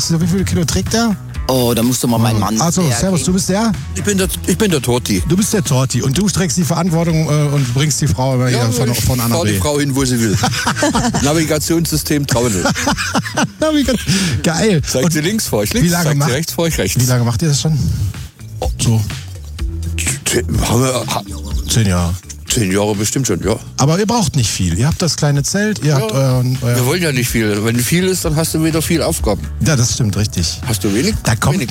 wie viele Kilo trägt der? Oh, da musst du mal meinen Mann. Also, servus, du bist der? Ich bin der Torti. Du bist der Torti und du trägst die Verantwortung und bringst die Frau immer hier von A nach fahr die B. Frau hin, wo sie will. Navigationssystem Traunel. Geil. Zeigt sie links, fahr ich links. Zeigt sie rechts, fahr ich rechts. Wie lange macht ihr das schon? So. Haben wir 10 Jahre. 10 Jahre bestimmt schon, ja. Aber ihr braucht nicht viel. Ihr habt das kleine Zelt, ihr habt euer... Wir wollen ja nicht viel. Wenn viel ist, dann hast du wieder viel Aufgaben. Ja, das stimmt, richtig. Hast du wenig? Da kommt